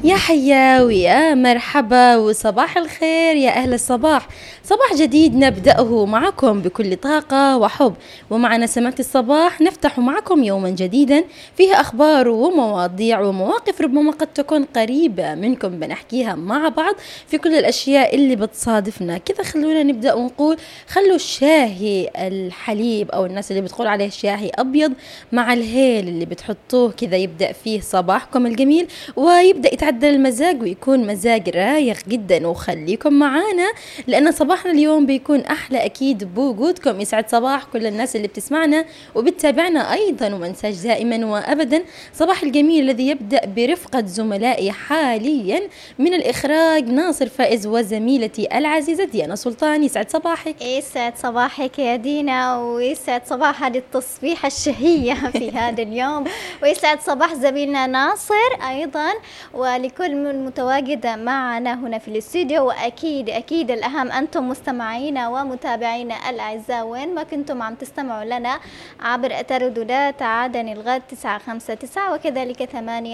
يا حيا ويا مرحبا وصباح الخير يا أهل الصباح. صباح جديد نبدأه معكم بكل طاقة وحب، ومع نسمات الصباح نفتح معكم يوما جديدا فيه أخبار ومواضيع ومواقف ربما قد تكون قريبة منكم بنحكيها مع بعض في كل الأشياء اللي بتصادفنا كذا. خلونا نبدأ ونقول خلوا الشاهي الحليب أو الناس اللي بتقول عليه شاهي أبيض مع الهيل اللي بتحطوه كذا يبدأ فيه صباحكم الجميل ويبدأ يتعدل المزاج ويكون مزاج رايق جدا. وخليكم معانا لأن صباحنا اليوم بيكون أحلى أكيد بوجودكم. يسعد صباح كل الناس اللي بتسمعنا وبتتابعنا أيضا، ومنساش دائما وأبدا صباح الجميل الذي يبدأ برفقة زملائي حاليا من الإخراج ناصر فائز وزميلتي العزيزة ديانا سلطان. يسعد صباحك. يسعد صباحك يا دينا، ويسعد صباح هذه التصبيحة الشهية في هذا اليوم، ويسعد صباح زميلنا ناصر أيضا، ولكل من متواجدة معنا هنا في الاستوديو. وأكيد أكيد الأهم أنتم مستمعينا ومتابعينا الأعزاء وين ما كنتم عم تستمعوا لنا عبر ترددات عدن الغد 959 وكذلك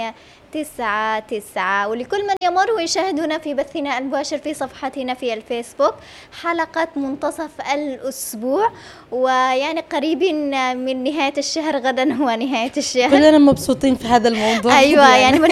899. ولكل من يمر ويشاهدنا في بثنا المباشر في صفحتنا في الفيسبوك حلقة منتصف الأسبوع، ويعني قريبين من نهاية الشهر، غدا هو نهاية الشهر، كلنا مبسوطين في هذا الموضوع. أيوة يعني